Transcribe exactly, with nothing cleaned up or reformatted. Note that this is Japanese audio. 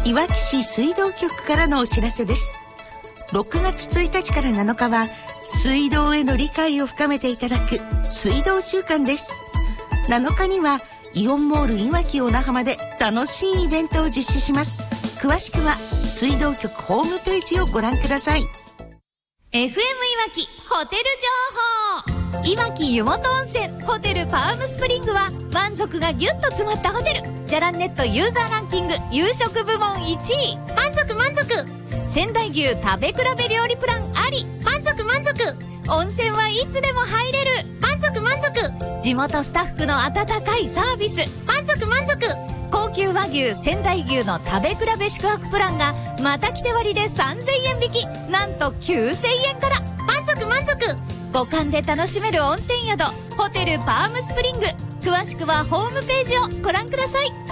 いわき市水道局からのお知らせです。ろくがつついたちからなのかは水道への理解を深めていただく水道週間です。なのかにはイオンモールいわき小名浜で楽しいイベントを実施します。詳しくは水道局ホームページをご覧ください。 エフエム いわきホテル情報。いわき湯本温泉ホテルパームスプリングは満足がギュッと詰まったホテル。じゃらんネットユーザーランキング夕食部門いちい。満足満足。仙台牛食べ比べ料理プランあり。満足満足。温泉はいつでも入れる。満足満足。地元スタッフの温かいサービス。満足満足。高級和牛仙台牛の食べ比べ宿泊プランがまた来て割でさんぜんえん引き、なんときゅうせんえんから。満足満足。五感で楽しめる温泉宿ホテルパームスプリング。詳しくはホームページをご覧ください。